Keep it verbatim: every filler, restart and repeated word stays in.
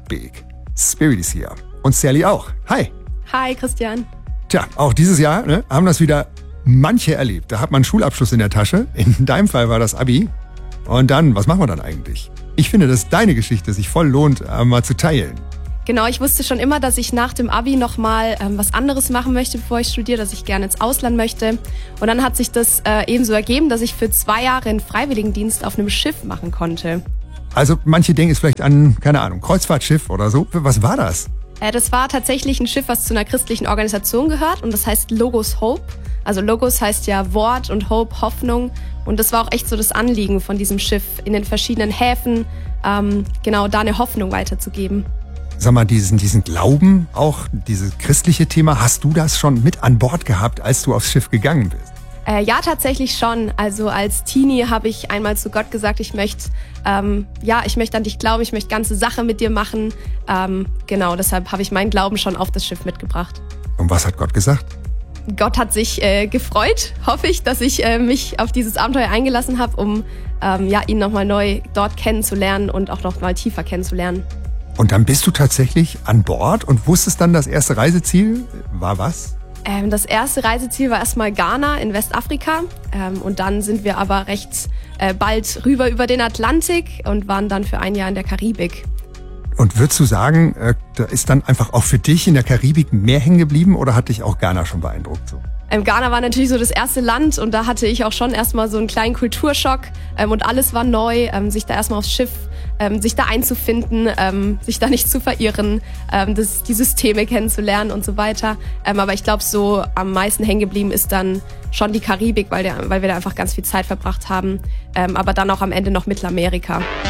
big. Spirit ist hier. Und Sally auch. Hi. Hi, Christian. Tja, auch dieses Jahr ne, haben das wieder manche erlebt. Da hat man einen Schulabschluss in der Tasche. In deinem Fall war das Abi. Und dann, was machen wir dann eigentlich? Ich finde, dass deine Geschichte sich voll lohnt, mal zu teilen. Genau, ich wusste schon immer, dass ich nach dem Abi nochmal ähm, was anderes machen möchte, bevor ich studiere, dass ich gerne ins Ausland möchte. Und dann hat sich das äh, eben so ergeben, dass ich für zwei Jahre einen Freiwilligendienst auf einem Schiff machen konnte. Also manche denken jetzt vielleicht an, keine Ahnung, Kreuzfahrtschiff oder so. Was war das? Äh, das war tatsächlich ein Schiff, was zu einer christlichen Organisation gehört und das heißt Logos Hope. Also Logos heißt ja Wort und Hope Hoffnung. Und das war auch echt so das Anliegen von diesem Schiff, in den verschiedenen Häfen ähm, genau da eine Hoffnung weiterzugeben. Sag mal, diesen, diesen Glauben, auch dieses christliche Thema, hast du das schon mit an Bord gehabt, als du aufs Schiff gegangen bist? Äh, ja, tatsächlich schon. Also als Teenie habe ich einmal zu Gott gesagt, ich möchte, ähm, ja, ich möchte an dich glauben, ich möchte ganze Sache mit dir machen. Ähm, genau, deshalb habe ich meinen Glauben schon auf das Schiff mitgebracht. Und was hat Gott gesagt? Gott hat sich äh, gefreut, hoffe ich, dass ich äh, mich auf dieses Abenteuer eingelassen habe, um ähm, ja, ihn nochmal neu dort kennenzulernen und auch nochmal tiefer kennenzulernen. Und dann bist du tatsächlich an Bord und wusstest dann, das erste Reiseziel war was? Ähm, das erste Reiseziel war erstmal Ghana in Westafrika. Ähm, und dann sind wir aber recht äh, bald rüber über den Atlantik und waren dann für ein Jahr in der Karibik. Und würdest du sagen, äh, da ist dann einfach auch für dich in der Karibik mehr hängen geblieben oder hat dich auch Ghana schon beeindruckt? So? Ähm, Ghana war natürlich so das erste Land und da hatte ich auch schon erstmal so einen kleinen Kulturschock ähm, und alles war neu, ähm, sich da erstmal aufs Schiff, ähm, sich da einzufinden, ähm, sich da nicht zu verirren, ähm, das, die Systeme kennenzulernen und so weiter. Ähm, aber ich glaube, so am meisten hängen geblieben ist dann schon die Karibik, weil, der, weil wir da einfach ganz viel Zeit verbracht haben, ähm, aber dann auch am Ende noch Mittelamerika.